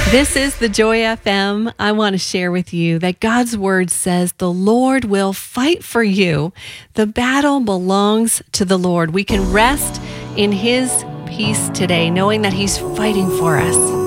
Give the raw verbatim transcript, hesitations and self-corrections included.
This is the Joy F M. I want to share with you that God's word says the Lord will fight for you. The battle belongs to the Lord. We can rest in his peace today, knowing that he's fighting for us.